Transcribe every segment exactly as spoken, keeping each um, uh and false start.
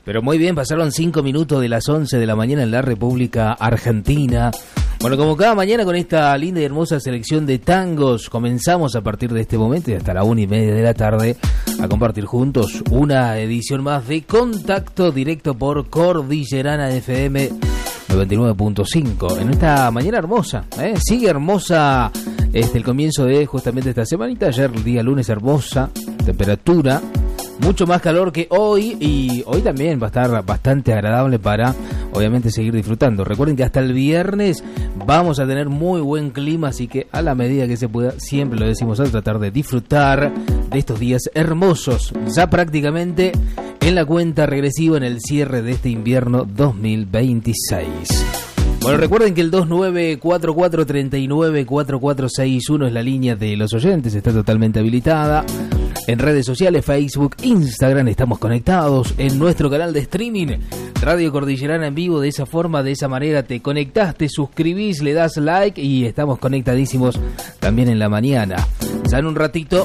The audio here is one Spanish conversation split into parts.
Pero muy bien, pasaron cinco minutos de las once de la mañana en la República Argentina. Bueno, como cada mañana con esta linda y hermosa selección de tangos, comenzamos a partir de este momento y hasta la una y media de la tarde a compartir juntos una edición más de Contacto Directo por Cordillerana F M noventa y nueve punto cinco. En esta mañana hermosa, ¿eh? Sigue hermosa este, el comienzo de justamente esta semanita. Ayer, el día lunes, hermosa temperatura. Mucho más calor que hoy y hoy también va a estar bastante agradable para, obviamente, seguir disfrutando. Recuerden que hasta el viernes vamos a tener muy buen clima, así que a la medida que se pueda, siempre lo decimos, a tratar de disfrutar de estos días hermosos. Ya prácticamente en la cuenta regresiva en el cierre de este invierno dos mil veintiséis. Bueno, recuerden que el dos nueve cuatro cuatro tres nueve cuatro cuatro seis uno es la línea de los oyentes, está totalmente habilitada. En redes sociales, Facebook, Instagram, estamos conectados. En nuestro canal de streaming, Radio Cordillerana en vivo. De esa forma, de esa manera, te conectás, te suscribís, le das like y estamos conectadísimos también en la mañana. Ya en un ratito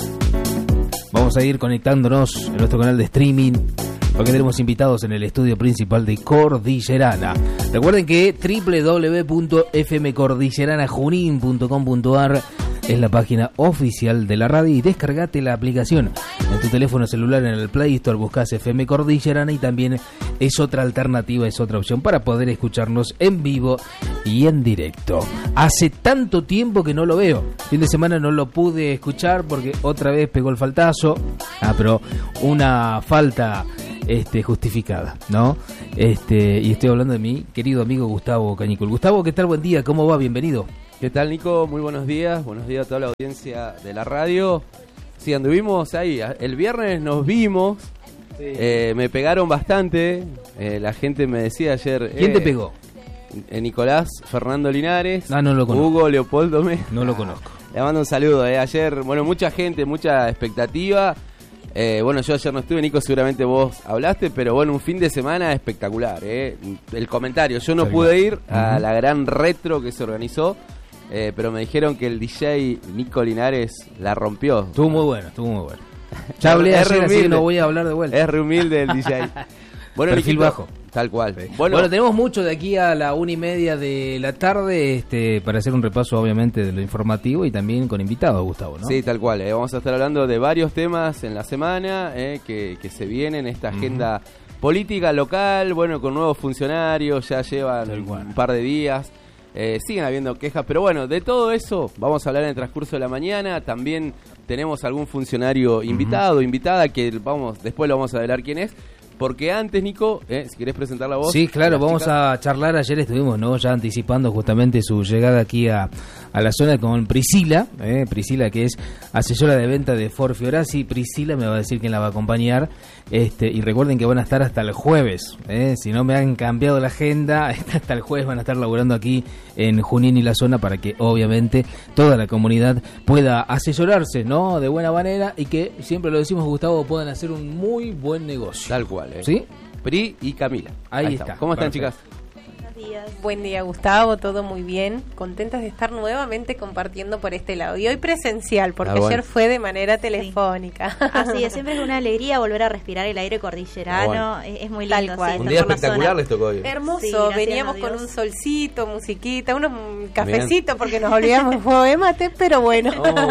vamos a ir conectándonos en nuestro canal de streaming, porque tenemos invitados en el estudio principal de Cordillerana. Recuerden que doble u doble u doble u punto f m cordillerana junín punto com punto a r es la página oficial de la radio y descargate la aplicación en tu teléfono celular en el Play Store, buscas F M Cordillerana y también es otra alternativa, es otra opción para poder escucharnos en vivo y en directo. Hace tanto tiempo que no lo veo, fin de semana no lo pude escuchar porque otra vez pegó el faltazo, ah, pero una falta este justificada, ¿no? Este, y estoy hablando de mi querido amigo Gustavo Cañicul. Gustavo, ¿qué tal? Buen día, ¿cómo va? Bienvenido. ¿Qué tal, Nico? Muy buenos días, buenos días a toda la audiencia de la radio. Sí, anduvimos ahí, el viernes nos vimos, sí. eh, me pegaron bastante, eh, la gente me decía ayer... ¿Quién eh, te pegó? Eh, Nicolás Fernando Linares, ah, no lo conozco. Hugo Leopoldo Me. No lo conozco. Le mando un saludo, eh. ayer, bueno, mucha gente, mucha expectativa. Eh, bueno, yo ayer no estuve, Nico, seguramente vos hablaste, pero bueno, un fin de semana espectacular, eh. El comentario, yo no pude ir a la gran retro que se organizó, eh, pero me dijeron que el D J Nico Linares la rompió. Estuvo muy bueno, estuvo muy bueno. Ya hablé ayer, así que no voy a hablar de vuelta. Es re humilde el D J. Bueno, perfil Niquito, bajo. Tal cual. Sí. Bueno, bueno, tenemos mucho de aquí a la una y media de la tarde este, para hacer un repaso, obviamente, de lo informativo y también con invitados, Gustavo, ¿no? Sí, tal cual. Eh. Vamos a estar hablando de varios temas en la semana eh, que, que se vienen, esta agenda uh-huh. política local, bueno, con nuevos funcionarios, ya llevan un par de días. Eh, siguen habiendo quejas, pero bueno, de todo eso vamos a hablar en el transcurso de la mañana. También tenemos algún funcionario invitado, uh-huh. invitada, que vamos después lo vamos a hablar quién es. Porque antes, Nico, eh, si querés presentar la voz. Sí, claro, vamos chicas. a charlar. Ayer estuvimos, ¿no? Ya anticipando justamente su llegada aquí a, a la zona con Priscila, eh, Priscila que es asesora de venta de Ford Fiorazzi. Priscila me va a decir quién la va a acompañar. Este, y recuerden que van a estar hasta el jueves, eh, si no me han cambiado la agenda, hasta el jueves van a estar laburando aquí en Junín y la zona para que obviamente toda la comunidad pueda asesorarse, ¿no? De buena manera y que, siempre lo decimos, Gustavo, puedan hacer un muy buen negocio. Tal cual. Eh. ¿Sí? Pri y Camila. Ahí, Ahí está. ¿Cómo están, perfecto. Chicas? Días. Buen día, Gustavo, todo muy bien, contentas de estar nuevamente compartiendo por este lado y hoy presencial porque ah, bueno. ayer fue de manera telefónica. Sí. Así es, siempre es una alegría volver a respirar el aire cordillerano, ah, bueno. es, es muy lindo. Sí, un día espectacular les tocó hoy. Hermoso, sí, veníamos con un solcito, musiquita, unos cafecitos porque nos olvidamos un juego de mate, pero bueno.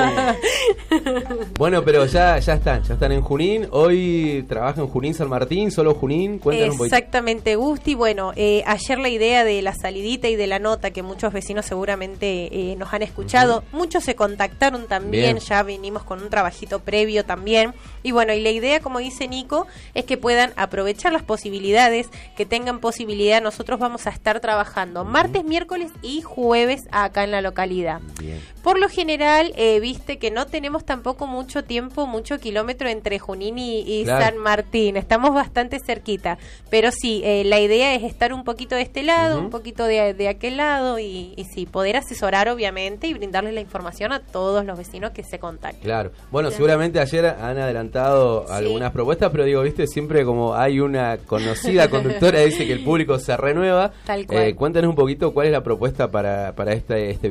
Oh. Bueno, pero ya ya están, ya están en Junín, hoy trabajan en Junín San Martín, solo Junín, cuéntanos un poquito. Exactamente, Gusti, bueno, eh, ayer la idea de la salidita y de la nota que muchos vecinos seguramente eh, nos han escuchado, uh-huh. muchos se contactaron también, Bien. ya vinimos con un trabajito previo también, y bueno, y la idea, como dice Nico, es que puedan aprovechar las posibilidades, que tengan posibilidad. Nosotros vamos a estar trabajando uh-huh. martes, miércoles y jueves acá en la localidad. Bien. Por lo general, eh, viste que no tenemos tampoco mucho tiempo, mucho kilómetro entre Junín y, y claro. San Martín, estamos bastante cerquita, pero sí, eh, la idea es estar un poquito de este lado, uh-huh. un poquito de, de aquel lado y, y sí, poder asesorar obviamente y brindarles la información a todos los vecinos que se contacten. Claro, bueno, sí. seguramente ayer han adelantado sí. algunas propuestas, pero digo, viste, siempre como hay una conocida conductora dice que el público se renueva. Tal cual. Eh, cuéntanos un poquito cuál es la propuesta para, para este, este viaje.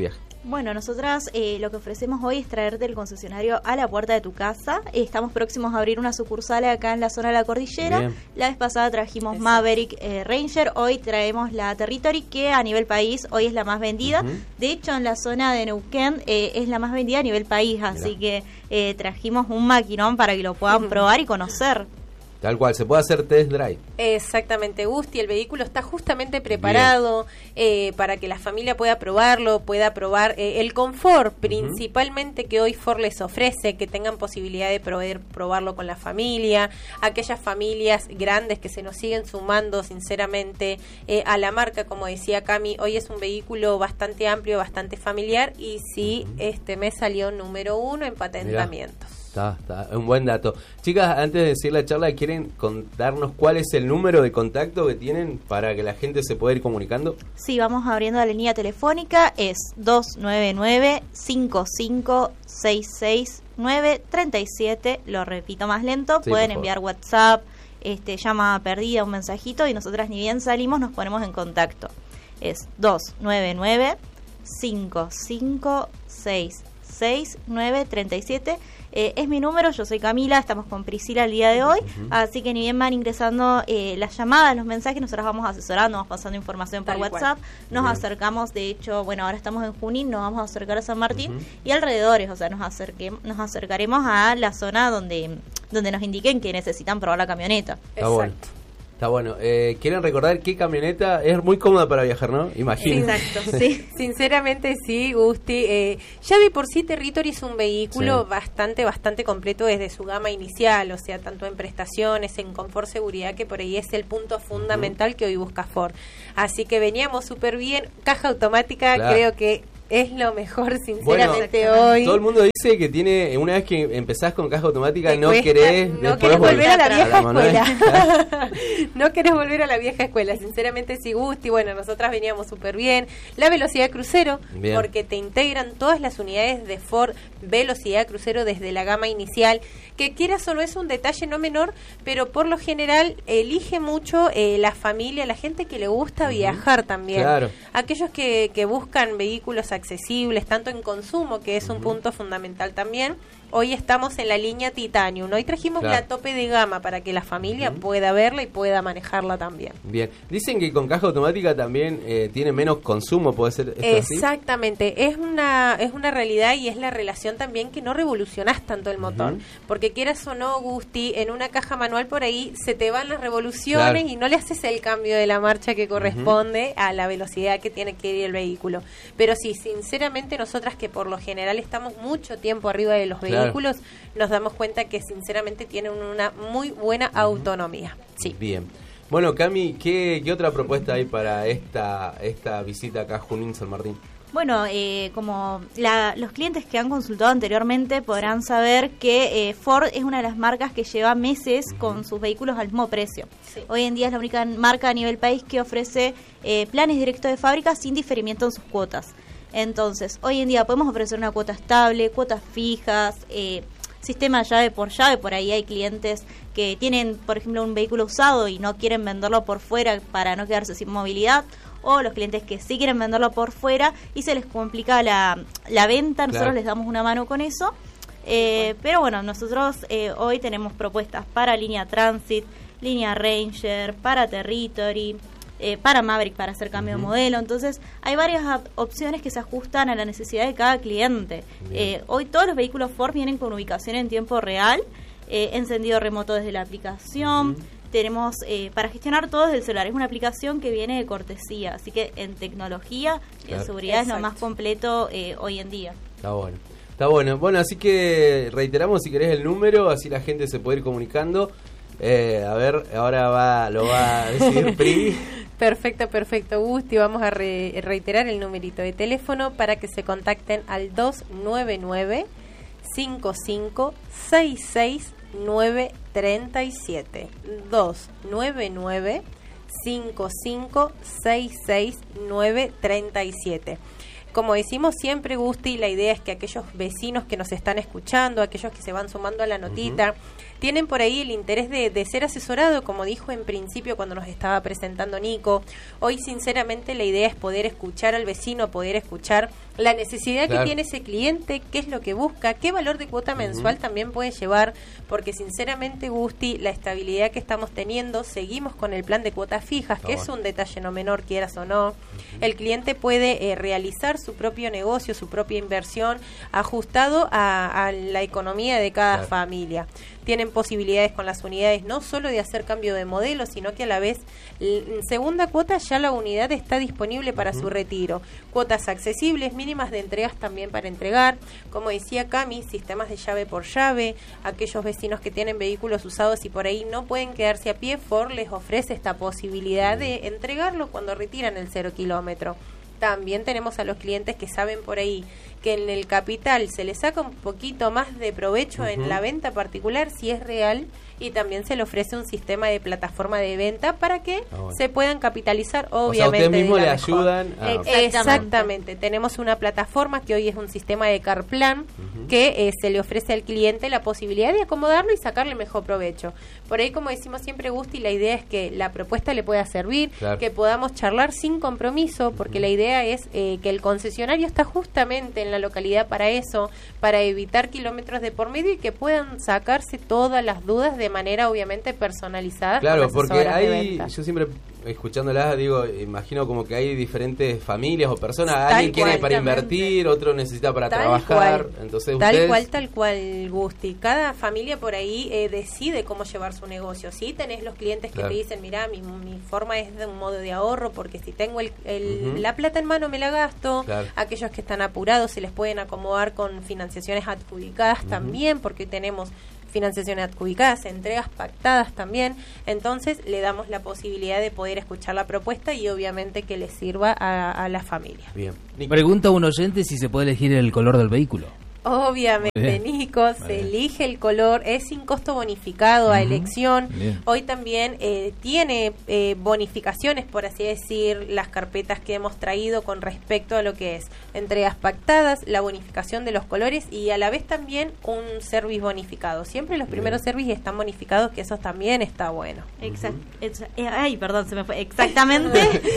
Bueno, nosotras eh, lo que ofrecemos hoy es traerte el concesionario a la puerta de tu casa. Eh, estamos próximos a abrir una sucursal acá en la zona de la cordillera. Bien. La vez pasada trajimos Exacto. Maverick eh, Ranger, hoy traemos la Territory, que a nivel país hoy es la más vendida. Uh-huh. De hecho, en la zona de Neuquén eh, es la más vendida a nivel país, así Mirá. que eh, trajimos un maquinón para que lo puedan uh-huh. probar y conocer. Tal cual, se puede hacer test drive. Exactamente, Gusti, el vehículo está justamente preparado eh, para que la familia pueda probarlo, pueda probar eh, el confort, uh-huh. principalmente que hoy Ford les ofrece, que tengan posibilidad de poder probarlo con la familia, aquellas familias grandes que se nos siguen sumando sinceramente eh, a la marca, como decía Cami, hoy es un vehículo bastante amplio, bastante familiar y sí, uh-huh. este mes salió número uno en patentamientos. Mirá. Está, está, un buen dato. Chicas, antes de decir la charla, ¿quieren contarnos cuál es el número de contacto que tienen para que la gente se pueda ir comunicando? Sí, vamos abriendo la línea telefónica, es dos nueve nueve, cinco cinco seis seis nueve tres siete, lo repito más lento, sí, pueden enviar WhatsApp, este, llama perdida, un mensajito y nosotras ni bien salimos nos ponemos en contacto. Es dos nueve nueve, cinco cinco seis seis nueve tres siete. Eh, es mi número, yo soy Camila, estamos con Priscila el día de hoy, uh-huh. así que ni bien van ingresando eh, las llamadas, los mensajes, nosotros vamos asesorando, vamos pasando información por Tal WhatsApp, cual. nos bien. acercamos, de hecho, bueno, ahora estamos en Junín, nos vamos a acercar a San Martín uh-huh. y alrededores, o sea, nos acerque, nos acercaremos a la zona donde, donde nos indiquen que necesitan probar la camioneta. Está bueno. Está bueno. Eh, ¿Quieren recordar qué camioneta es muy cómoda para viajar, no? Imagino. Exacto, sí. Sinceramente sí, Gusti. Eh, ya de por sí Territory es un vehículo sí. bastante, bastante completo desde su gama inicial, o sea, tanto en prestaciones, en confort, seguridad, que por ahí es el punto fundamental uh-huh. que hoy busca Ford. Así que veníamos súper bien. Caja automática, claro. creo que es lo mejor, sinceramente, bueno, hoy. Todo el mundo dice que tiene, una vez que empezás con caja automática, no cuesta, querés... No querés volver a la vieja escuela. No querés volver a la vieja escuela. Sinceramente, sí, Gusti. Bueno, nosotras veníamos súper bien. La velocidad crucero, bien. porque te integran todas las unidades de Ford velocidad crucero desde la gama inicial, que quieras o no es un detalle no menor, pero por lo general elige mucho eh, la familia, la gente que le gusta uh-huh. viajar también. Claro. Aquellos que, que buscan vehículos accesibles, tanto en consumo, que es un uh-huh. punto fundamental también. Hoy estamos en la línea Titanium. Hoy trajimos claro. la tope de gama para que la familia uh-huh. pueda verla y pueda manejarla también. Bien. Dicen que con caja automática también eh, tiene menos consumo, ¿puede ser esto Exactamente. Así? Es una es una realidad y es la relación también que no revolucionás tanto el motor. Uh-huh. Porque quieras o no, Gusti, en una caja manual por ahí se te van las revoluciones claro. y no le haces el cambio de la marcha que corresponde uh-huh. a la velocidad que tiene que ir el vehículo. Pero sí, sinceramente nosotras que por lo general estamos mucho tiempo arriba de los vehículos, vehículos, nos damos cuenta que sinceramente tienen una muy buena uh-huh. autonomía. Sí. Bien. Bueno, Cami, ¿qué, qué otra propuesta hay para esta esta visita acá a Junín, San Martín? Bueno, eh, como la, los clientes que han consultado anteriormente podrán saber que eh, Ford es una de las marcas que lleva meses uh-huh. con sus vehículos al mismo precio. Sí. Hoy en día es la única marca a nivel país que ofrece eh, planes directos de fábrica sin diferimiento en sus cuotas. Entonces, hoy en día podemos ofrecer una cuota estable, cuotas fijas, eh, sistema llave por llave. Por ahí hay clientes que tienen, por ejemplo, un vehículo usado y no quieren venderlo por fuera para no quedarse sin movilidad, o los clientes que sí quieren venderlo por fuera y se les complica la, la venta, nosotros claro. les damos una mano con eso. Eh, pero bueno, nosotros eh, hoy tenemos propuestas para línea Transit, línea Ranger, para Territory, Eh, para Maverick, para hacer cambio uh-huh. de modelo. Entonces hay varias op- opciones que se ajustan a la necesidad de cada cliente. Eh, hoy todos los vehículos Ford vienen con ubicación en tiempo real, eh, encendido remoto desde la aplicación. Uh-huh. Tenemos eh, para gestionar todo desde el celular. Es una aplicación que viene de cortesía, así que en tecnología y claro. en seguridad Exacto. es lo más completo eh, hoy en día. Está bueno. Está bueno. Bueno, así que reiteramos si querés el número, así la gente se puede ir comunicando. Eh, a ver, ahora va lo va a decir Pri. Perfecto, perfecto, Gusti. Vamos a re- reiterar el numerito de teléfono para que se contacten al dos nueve nueve, cinco cinco seis seis nueve tres siete. dos nueve nueve, cinco cinco seis seis nueve tres siete. Como decimos siempre, Gusti, la idea es que aquellos vecinos que nos están escuchando, aquellos que se van sumando a la notita, uh-huh. tienen por ahí el interés de, de ser asesorado, como dijo en principio cuando nos estaba presentando Nico. Hoy sinceramente la idea es poder escuchar al vecino, poder escuchar la necesidad claro. que tiene ese cliente, qué es lo que busca, qué valor de cuota uh-huh. mensual también puede llevar, porque sinceramente, Gusti, la estabilidad que estamos teniendo, seguimos con el plan de cuotas fijas, que oh. es un detalle no menor, quieras o no. Uh-huh. El cliente puede eh, realizar su propio negocio, su propia inversión, ajustado a, a la economía de cada claro. familia. Tienen posibilidades con las unidades no solo de hacer cambio de modelo, sino que a la vez en segunda cuota ya la unidad está disponible para uh-huh. su retiro. Cuotas accesibles, mínimas de entregas también para entregar. Como decía Cami, sistemas de llave por llave. Aquellos vecinos que tienen vehículos usados y por ahí no pueden quedarse a pie, Ford les ofrece esta posibilidad de entregarlo cuando retiran el cero kilómetro. También tenemos a los clientes que saben por ahí que en el capital se les saca un poquito más de provecho uh-huh. en la venta particular, si es real, y también se le ofrece un sistema de plataforma de venta para que oh, bueno. se puedan capitalizar, obviamente. O sea, ustedes mismos le ayudan a... Exactamente. Exactamente. Tenemos una plataforma que hoy es un sistema de CarPlan uh-huh. que eh, se le ofrece al cliente la posibilidad de acomodarlo y sacarle mejor provecho. Por ahí, como decimos siempre, Gusti, la idea es que la propuesta le pueda servir, claro. que podamos charlar sin compromiso, porque uh-huh. la idea es eh, que el concesionario está justamente en la localidad para eso, para evitar kilómetros de por medio y que puedan sacarse todas las dudas de manera obviamente personalizada. Claro, porque hay, yo siempre escuchándolas digo, imagino como que hay diferentes familias o personas, tal alguien quiere para invertir, otro necesita para tal trabajar, cual. entonces tal ustedes... cual, tal cual, Gusti. Cada familia por ahí eh, decide cómo llevar su negocio. Sí, tenés los clientes que claro. te dicen, mira, mi, mi forma es de un modo de ahorro, porque si tengo el, el, uh-huh. la plata en mano me la gasto. Claro. Aquellos que están apurados se les pueden acomodar con financiaciones adjudicadas uh-huh. también, porque tenemos financiaciones adjudicadas, entregas pactadas también. Entonces le damos la posibilidad de poder escuchar la propuesta y obviamente que le sirva a, a la familia. Bien. Pregunta un oyente si se puede elegir el color del vehículo. Obviamente, Nico, se elige el color, es sin costo bonificado uh-huh. a elección. Bien. Hoy también eh, tiene eh, bonificaciones, por así decir, las carpetas que hemos traído con respecto a lo que es entregas pactadas, la bonificación de los colores y a la vez también un service bonificado. Siempre los primeros Bien. servicios están bonificados, que eso también está bueno. Exacto. Uh-huh. Ay, perdón, se me fue. Exactamente.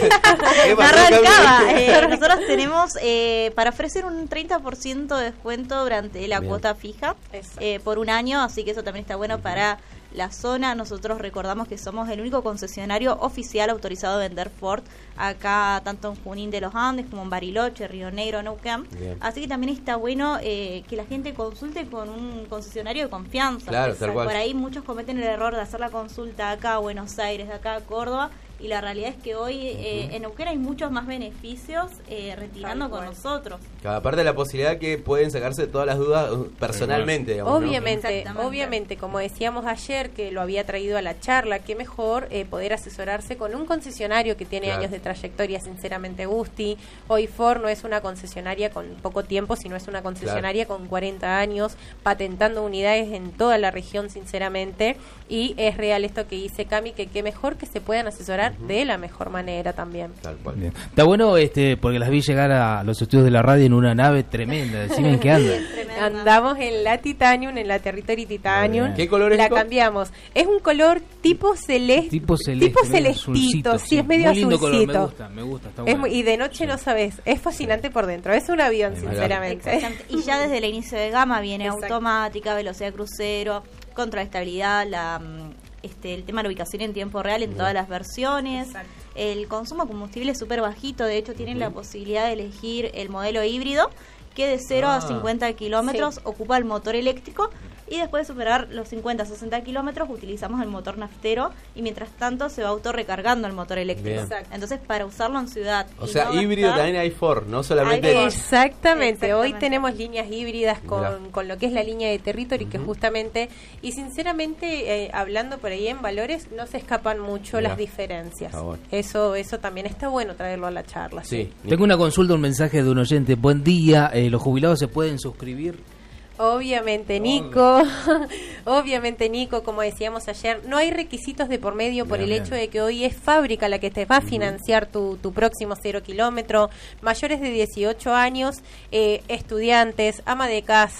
Me arrancaba. Eh, nosotros tenemos eh, para ofrecer un treinta por ciento de descuento durante la Bien. cuota fija eh, por un año, así que eso también está bueno uh-huh. para la zona. Nosotros recordamos que somos el único concesionario oficial autorizado a vender Ford acá, tanto en Junín de los Andes como en Bariloche, Río Negro, Neuquén. Bien. Así que también está bueno eh, que la gente consulte con un concesionario de confianza. Claro, tal cual. Por ahí muchos cometen el error de hacer la consulta acá a Buenos Aires, de acá a Córdoba, y la realidad es que hoy eh, uh-huh. en Neuquén hay muchos más beneficios eh, retirando con nosotros. Aparte de la posibilidad que pueden sacarse todas las dudas personalmente. Digamos, obviamente, ¿no? obviamente, como decíamos ayer, que lo había traído a la charla, qué mejor eh, poder asesorarse con un concesionario que tiene claro. años de trayectoria, sinceramente, Gusti. Hoy Ford no es una concesionaria con poco tiempo, sino es una concesionaria claro. con cuarenta años, patentando unidades en toda la región, sinceramente, y es real esto que dice Cami, que qué mejor que se puedan asesorar uh-huh. de la mejor manera también. Tal cual. Bien. Está bueno, este, porque las vi llegar a los estudios de la radio en una nave tremenda. Decime en qué anda. Andamos en la Titanium, en la Territory Titanium. ¿Qué color es? La cambiamos. Es un color tipo celeste. Tipo celeste. Tipo celestito, sí, sí, es medio muy lindo azulcito. Color, me gusta, me gusta, está es bueno. muy, y de noche sí. no sabes, es fascinante sí. por dentro. Es un avión, sí, sinceramente. Exactamente. Y ya desde el inicio de gama viene Exacto. automática, velocidad crucero, control de estabilidad, la este el tema de la ubicación en tiempo real en Bien. todas las versiones. Exacto. El consumo de combustible es súper bajito, de hecho tienen uh-huh. la posibilidad de elegir el modelo híbrido, que de cero ah. a cincuenta kilómetros sí. ocupa el motor eléctrico, y después de superar los cincuenta a sesenta kilómetros utilizamos el motor naftero, y mientras tanto se va autorrecargando el motor eléctrico. Entonces, para usarlo en ciudad... O sea, no híbrido gastar, también hay Ford, no solamente... Hay exactamente. Exactamente, hoy tenemos líneas híbridas con, con lo que es la línea de Territory, uh-huh. que justamente, y sinceramente, eh, hablando por ahí en valores, no se escapan mucho Mirá. las diferencias. Bueno. Eso eso también está bueno traerlo a la charla. Sí. sí. Tengo una consulta, un mensaje de un oyente. Buen día, eh, ¿los jubilados se pueden suscribir? Obviamente, Nico, obviamente, Nico, como decíamos ayer, no hay requisitos de por medio por bien, el bien. hecho de que hoy es fábrica la que te va a financiar tu, tu próximo cero kilómetro. Mayores de dieciocho años, eh, estudiantes, ama de casa,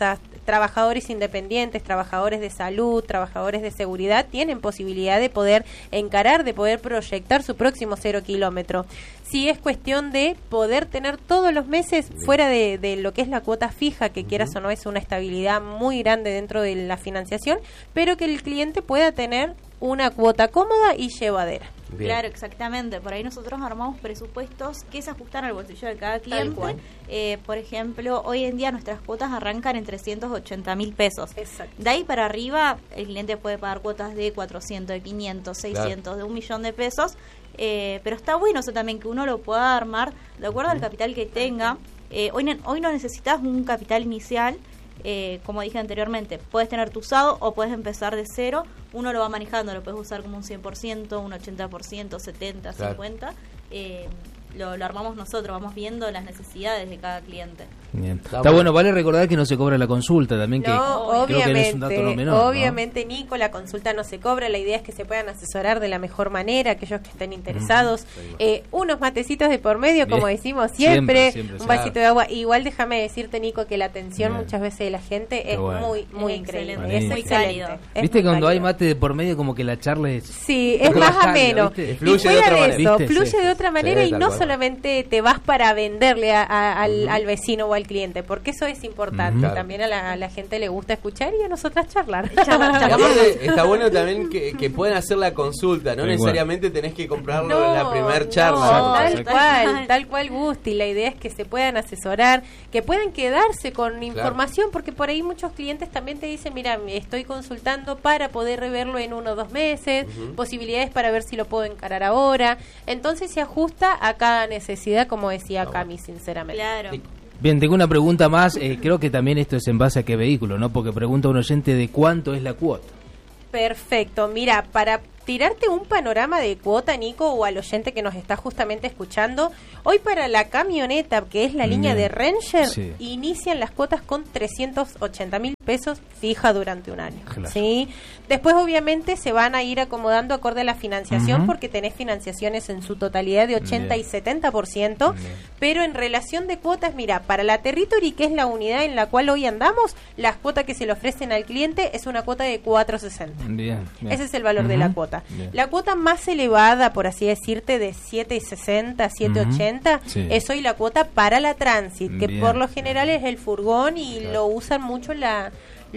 trabajadores independientes, trabajadores de salud, trabajadores de seguridad, tienen posibilidad de poder encarar, de poder proyectar su próximo cero kilómetro. Sí es cuestión de poder tener todos los meses fuera de, de lo que es la cuota fija, que quieras o no es una estabilidad muy grande dentro de la financiación, pero que el cliente pueda tener una cuota cómoda y llevadera. Bien. Claro, exactamente. Por ahí nosotros armamos presupuestos que se ajustan al bolsillo de cada cliente. Eh, por ejemplo, hoy en día nuestras cuotas arrancan en trescientos ochenta mil pesos. Exacto. De ahí para arriba, el cliente puede pagar cuotas de cuatrocientos, de quinientos, seiscientos, claro, de un millón de pesos. Eh, pero está bueno eso también, que uno lo pueda armar de acuerdo al capital que tenga. Eh, hoy, ne- hoy no necesitas un capital inicial. Eh, como dije anteriormente, puedes tener tu usado o puedes empezar de cero. Uno lo va manejando, lo puedes usar como un cien por ciento, un ochenta por ciento, setenta, claro, cincuenta. Eh, lo, lo armamos nosotros, vamos viendo las necesidades de cada cliente. Bien. Está, Está bueno, vale recordar que no se cobra la consulta también, que no, creo que no es un dato no menor. Obviamente, ¿no? Nico, la consulta no se cobra, la idea es que se puedan asesorar de la mejor manera, aquellos que estén interesados. Mm, eh, unos matecitos de por medio, como Bien. decimos siempre, siempre, siempre un vasito de agua. Igual déjame decirte, Nico, que la atención Bien. muchas veces de la gente es bueno. muy, muy es increíble, excelente. es muy excelente. Es ¿Viste muy cuando cálido. hay mate de por medio como que la charla es... Sí, es más ameno. Y fuera de, de eso, ¿Viste? fluye Sí. de otra manera Sí, y no cual. solamente te vas para venderle a, a, al, uh-huh. al vecino o al cliente, porque eso es importante. Claro. También a la, a la gente le gusta escuchar y a nosotras charlar. charlar, charlar. Está bueno también que, que puedan hacer la consulta, no Tal necesariamente tenés que comprarlo no, en la primer charla. No, tal Exacto. cual, tal cual Gusti. La idea es que se puedan asesorar, que puedan quedarse con información, porque por ahí muchos clientes también te dicen, mira, me estoy consultando para poder reverlo en uno o dos meses, uh-huh. posibilidades para ver si lo puedo encarar ahora. Entonces se ajusta a cada necesidad, como decía Cami, sinceramente. Claro. Bien, tengo una pregunta más, eh, creo que también esto es en base a qué vehículo, ¿no? Porque pregunta un oyente de cuánto es la cuota. Perfecto, mira, para tirarte un panorama de cuota, Nico, o al oyente que nos está justamente escuchando, hoy para la camioneta, que es la línea Bien. de Ranger, sí. inician las cuotas con trescientos ochenta mil pesos fija durante un año. Claro. ¿Sí? Después, obviamente, se van a ir acomodando acorde a la financiación, uh-huh. porque tenés financiaciones en su totalidad de ochenta Bien. y setenta por ciento, Bien. pero en relación de cuotas, mira, para la Territory, que es la unidad en la cual hoy andamos, las cuotas que se le ofrecen al cliente es una cuota de cuatrocientos sesenta. Bien, bien. Ese es el valor uh-huh. de la cuota. Bien. La cuota más elevada, por así decirte, de siete sesenta, siete ochenta, uh-huh. sí. es hoy la cuota para la Transit, que Bien. por lo general es el furgón y claro. lo usan mucho la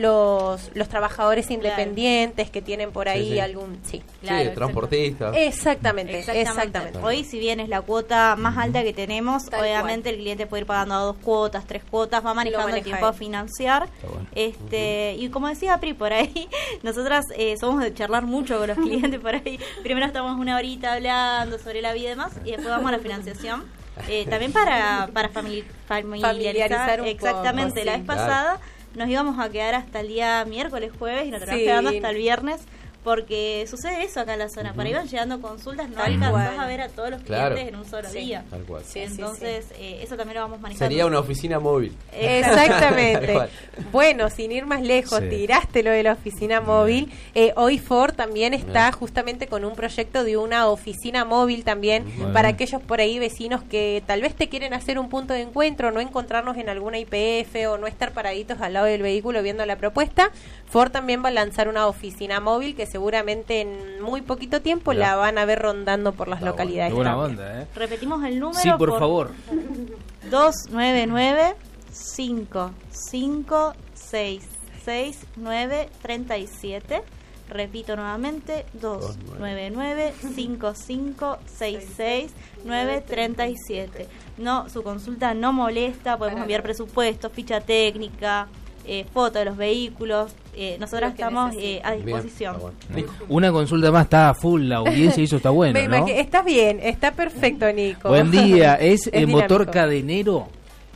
los los trabajadores independientes claro. que tienen por ahí sí, sí. algún sí, claro, sí transportistas. Exactamente, exactamente, exactamente. Hoy, si bien es la cuota más alta que tenemos, Tal obviamente cual. el cliente puede ir pagando a dos cuotas, tres cuotas, va manejando el tiempo a financiar. Bueno. Este uh-huh. y como decía Pri, por ahí nosotras eh, somos de charlar mucho con los clientes por ahí. Primero estamos una horita hablando sobre la vida y demás, y después vamos a la financiación. Eh, también para para famili- familiarizar, familiarizar un exactamente poco, la sí. vez pasada claro. nos íbamos a quedar hasta el día miércoles, jueves y nos terminamos sí. quedando hasta el viernes porque sucede eso acá en la zona. Uh-huh. Para ahí van llegando consultas, no Tal alcanzás cual. a ver a todos los clientes claro. en un solo sí. día. Tal cual. Sí, Entonces, sí, sí. Eh, eso también lo vamos manejando. Sería una oficina móvil. Exactamente. Bueno, sin ir más lejos, sí. tiraste lo de la oficina móvil. Eh, hoy Ford también está justamente con un proyecto de una oficina móvil también bueno. para aquellos por ahí vecinos que tal vez te quieren hacer un punto de encuentro, no encontrarnos en alguna I P F o no estar paraditos al lado del vehículo viendo la propuesta. Ford también va a lanzar una oficina móvil que seguramente en muy poquito tiempo Mirá. la van a ver rondando por las Está localidades. Buena onda, ¿eh? Repetimos el número. Sí, por, por favor. dos nueve nueve, cinco cinco seis seis nueve tres siete. Repito nuevamente, dos nueve nueve, cinco cinco seis seis nueve tres siete. No, su consulta no molesta, podemos enviar presupuestos, ficha técnica, eh, foto de los vehículos. Eh, nosotros estamos eh, a disposición. Bien, una consulta más, está full la audiencia y eso está bueno, ¿no? Está bien, está perfecto, Nico. Buen día, ¿es, es el motor cadenero?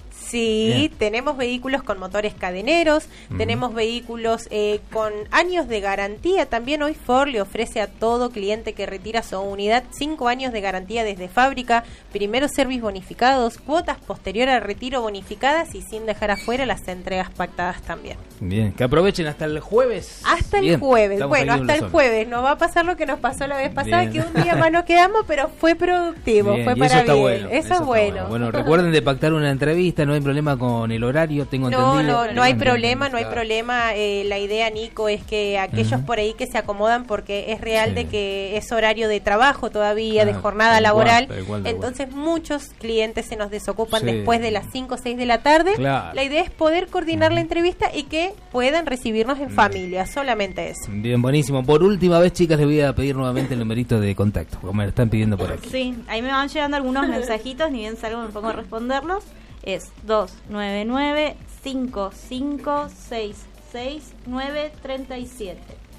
Sí, Bien. tenemos vehículos con motores cadeneros, uh-huh. tenemos vehículos eh, con años de garantía. También hoy Ford le ofrece a todo cliente que retira su unidad cinco años de garantía desde fábrica, primeros servicios bonificados, cuotas posterior al retiro bonificadas y sin dejar afuera las entregas pactadas también. Bien, que aprovechen hasta el jueves. Hasta Bien. el jueves, Estamos bueno, hasta el jueves. Nos va a pasar lo que nos pasó la vez pasada, Bien. que un día más nos quedamos, pero fue productivo, Bien. fue y para eso está bien. bueno. Eso, eso es bueno. bueno. Bueno, recuerden de pactar una entrevista, no hay problema con el horario, tengo no, entendido. No, no, no hay problema, no hay problema. Eh, la idea, Nico, es que aquellos uh-huh. por ahí que se acomodan, porque es real sí. de que es horario de trabajo todavía, ah, de jornada laboral, igual, igual, entonces igual. muchos clientes se nos desocupan sí. después de las cinco o seis de la tarde. Claro. La idea es poder coordinar uh-huh. la entrevista y que puedan recibirnos en uh-huh. familia, solamente eso. Bien, buenísimo. Por última vez, chicas, les voy a pedir nuevamente el numerito de contacto, como me lo están pidiendo por aquí. Sí, ahí me van llegando algunos mensajitos, ni bien salgo me pongo a responderlos. Es dos nueve nueve, cinco cinco, seis seis, nueve tres siete.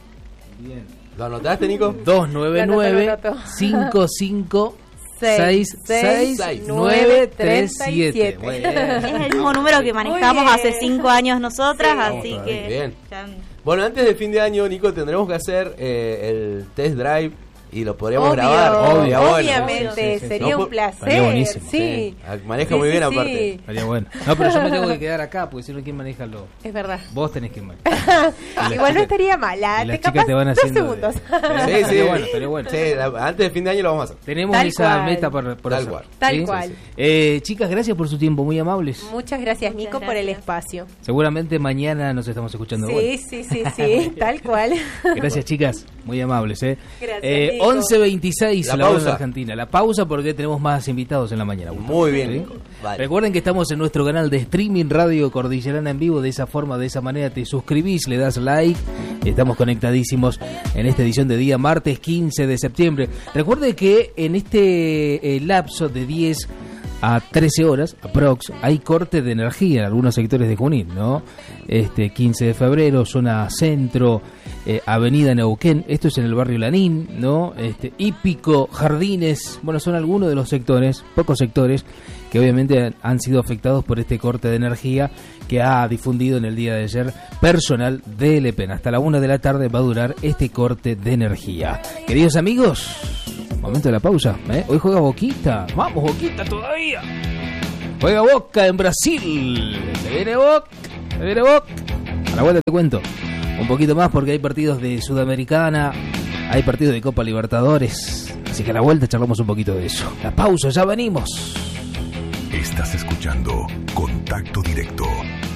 Bien. ¿Lo anotaste, Nico? dos nueve nueve, cinco cinco, seis seis, nueve tres siete. Es el mismo número que manejamos hace cinco años nosotras, sí. así oh, que... Bien. Ya... Bueno, antes del fin de año, Nico, tendremos que hacer eh, el test drive. Y lo podríamos Obvio, grabar, obvio, obviamente, sí, sí, sería no, un placer. Sí. sí. Maneja sí, muy bien sí, aparte. Estaría bueno. No, pero yo me tengo que quedar acá, porque si no, ¿quién maneja lo? Es verdad. Vos tenés que manejar. Igual chicas, no estaría mal. Te las chicas te van haciendo dos segundos. De... Sí, sí, bueno, pero bueno. Sí, la, antes del fin de año lo vamos a hacer. Tenemos Tal esa cual. meta por, por Tal hacer. cual. Tal ¿sí? cual. Eh, chicas, gracias por su tiempo, muy amables. Muchas gracias, Nico, Muchas gracias. por el espacio. Seguramente mañana nos estamos escuchando. Sí, bueno. sí, sí, sí, tal cual. Gracias, chicas, muy amables. ¿eh? Gracias, eh, once veintiséis. La, la pausa. Argentina. La pausa porque tenemos más invitados en la mañana. Muy bien. ¿Sí? Vale. Recuerden que estamos en nuestro canal de streaming Radio Cordillerana en vivo. De esa forma, de esa manera te suscribís, le das like. Estamos conectadísimos en esta edición de día martes quince de septiembre. Recuerden que en este eh, lapso de diez a trece horas, aprox, hay corte de energía en algunos sectores de Junín, ¿no? Este quince de febrero, zona centro, eh, avenida Neuquén, esto es en el barrio Lanín, ¿no? Este Hípico, Jardines, bueno, son algunos de los sectores, pocos sectores, que obviamente han, han sido afectados por este corte de energía que ha difundido en el día de ayer personal de L P N. Hasta la una de la tarde va a durar este corte de energía. Queridos amigos, momento de la pausa, ¿eh? Hoy juega Boquita, vamos Boquita todavía. Juega Boca en Brasil. Se viene Boca, se viene Boca. A la vuelta te cuento un poquito más porque hay partidos de Sudamericana, hay partidos de Copa Libertadores. Así que a la vuelta charlamos un poquito de eso. La pausa, ya venimos. Estás escuchando Contacto Directo.